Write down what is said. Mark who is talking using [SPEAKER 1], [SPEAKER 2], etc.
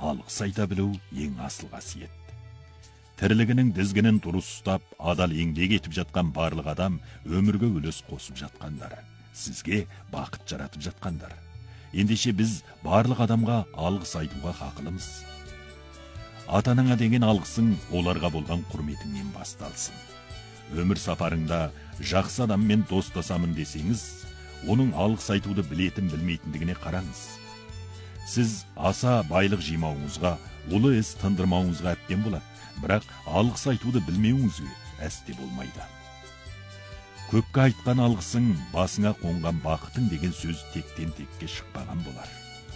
[SPEAKER 1] алғыс айта білу ең асыл қасиет. Тірлігінің дізгінін дұрыс ұстап, адал еңбек етіп жатқан барлық адам өмірге үлес қосып жатқандар, сізге бақыт жаратып жатқандар. Ендеше біз барлық адамға алғыс айтуға хақылымыз. Ата-анаңа деген алғысың оларға болған құрметіңнен басталсын. Өмір сапарыңда жақсы адаммен достасамын десеңіз, оның алғыс айтуды білетін білмейтіндігіне қараңыз. Сіз аса байлық жимауыңызға, ұлы іс тындырмауыңызға әбден болады, бірақ алғыс айтуды білмеуіңізге әсте болмайды. Көпке айтқан алғысың басыңа қонған бақытың деген сөз тектен текке шықпаған болар.